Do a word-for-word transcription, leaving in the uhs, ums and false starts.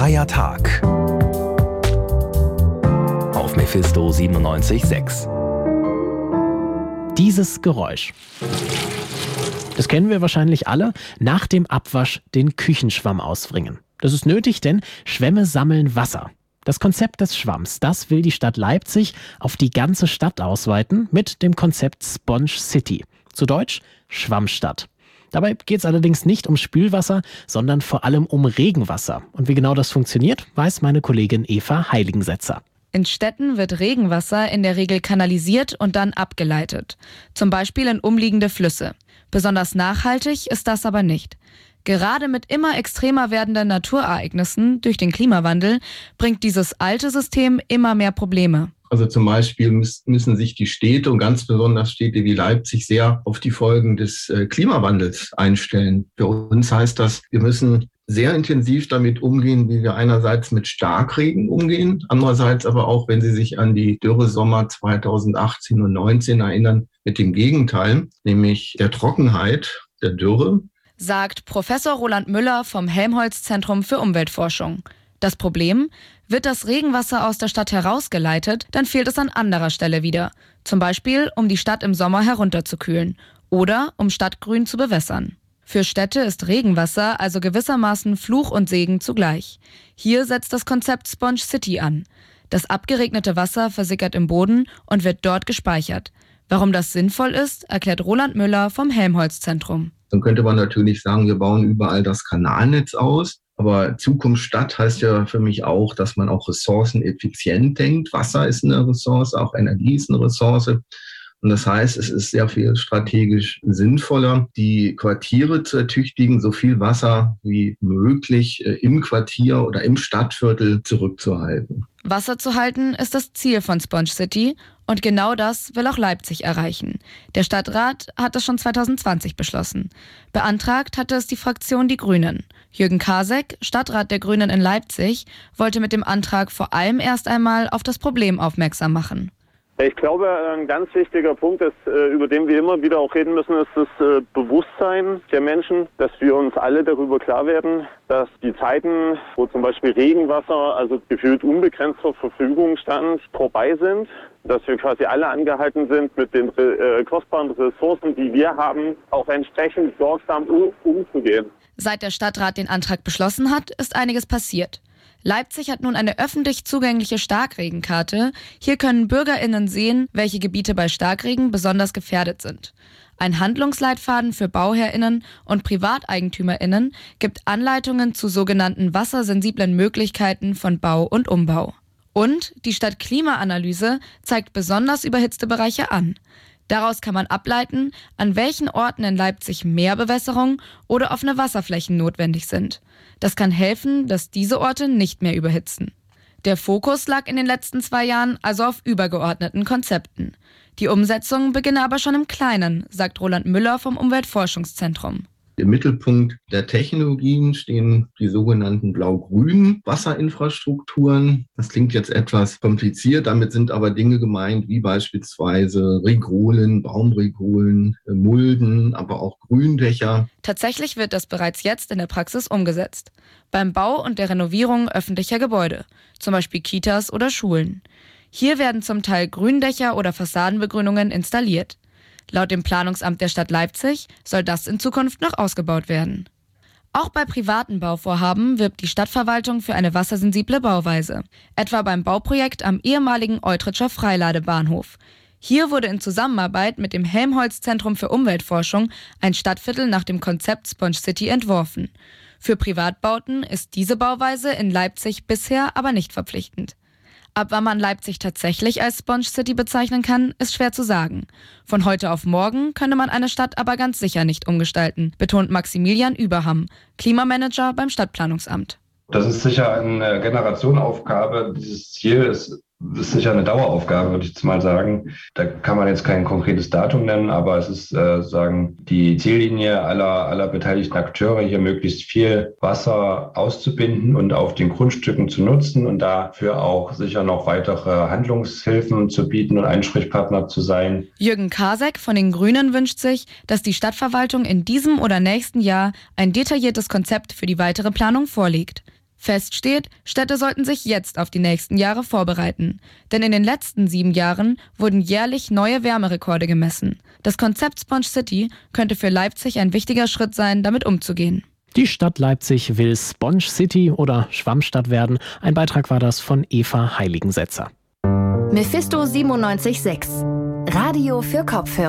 Freier Tag auf Mephisto siebenundneunzig Komma sechs. Dieses Geräusch. Das kennen wir wahrscheinlich alle. Nach dem Abwasch den Küchenschwamm ausbringen. Das ist nötig, denn Schwämme sammeln Wasser. Das Konzept des Schwamms, das will die Stadt Leipzig auf die ganze Stadt ausweiten mit dem Konzept Sponge City. Zu Deutsch Schwammstadt. Dabei geht es allerdings nicht um Spülwasser, sondern vor allem um Regenwasser. Und wie genau das funktioniert, weiß meine Kollegin Eva Heiligensetzer. In Städten wird Regenwasser in der Regel kanalisiert und dann abgeleitet. Zum Beispiel in umliegende Flüsse. Besonders nachhaltig ist das aber nicht. Gerade mit immer extremer werdenden Naturereignissen durch den Klimawandel bringt dieses alte System immer mehr Probleme. Also zum Beispiel müssen sich die Städte und ganz besonders Städte wie Leipzig sehr auf die Folgen des Klimawandels einstellen. Für uns heißt das, wir müssen sehr intensiv damit umgehen, wie wir einerseits mit Starkregen umgehen, andererseits aber auch, wenn Sie sich an die Dürresommer zweitausendachtzehn und neunzehn erinnern, mit dem Gegenteil, nämlich der Trockenheit, der Dürre. Sagt Professor Roland Müller vom Helmholtz-Zentrum für Umweltforschung. Das Problem? Wird das Regenwasser aus der Stadt herausgeleitet, dann fehlt es an anderer Stelle wieder. Zum Beispiel, um die Stadt im Sommer herunterzukühlen oder um Stadtgrün zu bewässern. Für Städte ist Regenwasser also gewissermaßen Fluch und Segen zugleich. Hier setzt das Konzept Sponge City an. Das abgeregnete Wasser versickert im Boden und wird dort gespeichert. Warum das sinnvoll ist, erklärt Roland Müller vom Helmholtz-Zentrum. Dann könnte man natürlich sagen, wir bauen überall das Kanalnetz aus. Aber Zukunft Stadt heißt ja für mich auch, dass man auch ressourceneffizient denkt. Wasser ist eine Ressource, auch Energie ist eine Ressource. Und das heißt, es ist sehr viel strategisch sinnvoller, die Quartiere zu ertüchtigen, so viel Wasser wie möglich im Quartier oder im Stadtviertel zurückzuhalten. Wasser zu halten ist das Ziel von Sponge City und genau das will auch Leipzig erreichen. Der Stadtrat hat es schon zweitausendzwanzig beschlossen. Beantragt hatte es die Fraktion Die Grünen. Jürgen Kasek, Stadtrat der Grünen in Leipzig, wollte mit dem Antrag vor allem erst einmal auf das Problem aufmerksam machen. Ich glaube, ein ganz wichtiger Punkt, ist, über den wir immer wieder auch reden müssen, ist das Bewusstsein der Menschen, dass wir uns alle darüber klar werden, dass die Zeiten, wo zum Beispiel Regenwasser, also gefühlt unbegrenzt zur Verfügung stand, vorbei sind. Dass wir quasi alle angehalten sind, mit den äh, kostbaren Ressourcen, die wir haben, auch entsprechend sorgsam um, umzugehen. Seit der Stadtrat den Antrag beschlossen hat, ist einiges passiert. Leipzig hat nun eine öffentlich zugängliche Starkregenkarte. Hier können BürgerInnen sehen, welche Gebiete bei Starkregen besonders gefährdet sind. Ein Handlungsleitfaden für BauherrInnen und PrivateigentümerInnen gibt Anleitungen zu sogenannten wassersensiblen Möglichkeiten von Bau und Umbau. Und die Stadtklimaanalyse zeigt besonders überhitzte Bereiche an. Daraus kann man ableiten, an welchen Orten in Leipzig mehr Bewässerung oder offene Wasserflächen notwendig sind. Das kann helfen, dass diese Orte nicht mehr überhitzen. Der Fokus lag in den letzten zwei Jahren also auf übergeordneten Konzepten. Die Umsetzung beginne aber schon im Kleinen, sagt Roland Müller vom Umweltforschungszentrum. Im Mittelpunkt der Technologien stehen die sogenannten blau-grünen Wasserinfrastrukturen. Das klingt jetzt etwas kompliziert, damit sind aber Dinge gemeint wie beispielsweise Regolen, Baumregolen, Mulden, aber auch Gründächer. Tatsächlich wird das bereits jetzt in der Praxis umgesetzt. Beim Bau und der Renovierung öffentlicher Gebäude, zum Beispiel Kitas oder Schulen. Hier werden zum Teil Gründächer oder Fassadenbegrünungen installiert. Laut dem Planungsamt der Stadt Leipzig soll das in Zukunft noch ausgebaut werden. Auch bei privaten Bauvorhaben wirbt die Stadtverwaltung für eine wassersensible Bauweise. Etwa beim Bauprojekt am ehemaligen Eutritscher Freiladebahnhof. Hier wurde in Zusammenarbeit mit dem Helmholtz-Zentrum für Umweltforschung ein Stadtviertel nach dem Konzept Sponge City entworfen. Für Privatbauten ist diese Bauweise in Leipzig bisher aber nicht verpflichtend. Ab wann man Leipzig tatsächlich als Sponge City bezeichnen kann, ist schwer zu sagen. Von heute auf morgen könne man eine Stadt aber ganz sicher nicht umgestalten, betont Maximilian Überham, Klimamanager beim Stadtplanungsamt. Das ist sicher eine Generationenaufgabe. Dieses Ziel ist, ist sicher eine Daueraufgabe, würde ich jetzt mal sagen. Da kann man jetzt kein konkretes Datum nennen, aber es ist äh, sagen die Ziellinie aller, aller beteiligten Akteure, hier möglichst viel Wasser auszubinden und auf den Grundstücken zu nutzen und dafür auch sicher noch weitere Handlungshilfen zu bieten und Ansprechpartner zu sein. Jürgen Kasek von den Grünen wünscht sich, dass die Stadtverwaltung in diesem oder nächsten Jahr ein detailliertes Konzept für die weitere Planung vorlegt. Fest steht, Städte sollten sich jetzt auf die nächsten Jahre vorbereiten. Denn in den letzten sieben Jahren wurden jährlich neue Wärmerekorde gemessen. Das Konzept Sponge City könnte für Leipzig ein wichtiger Schritt sein, damit umzugehen. Die Stadt Leipzig will Sponge City oder Schwammstadt werden. Ein Beitrag war das von Eva Heiligensetzer. Mephisto siebenundneunzig Komma sechs. Radio für Kopfhörer.